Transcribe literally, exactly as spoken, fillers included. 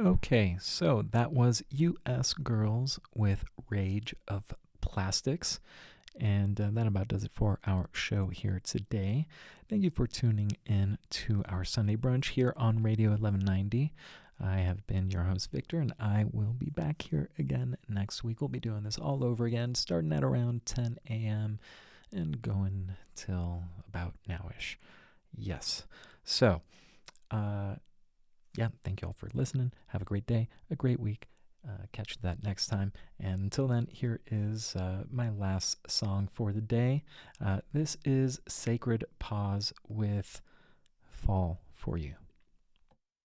Okay, so that was U S Girls with Rage of Plastics. And uh, that about does it for our show here today. Thank you for tuning in to our Sunday brunch here on Radio eleven ninety. I have been your host, Victor, and I will be back here again next week. We'll be doing this all over again, starting at around ten a.m. and going till about nowish. Yes. So, uh, yeah, thank you all for listening. Have a great day, a great week. Uh, catch that next time. And until then, here is uh, my last song for the day. Uh, this is Sacred Pause with Fall for You.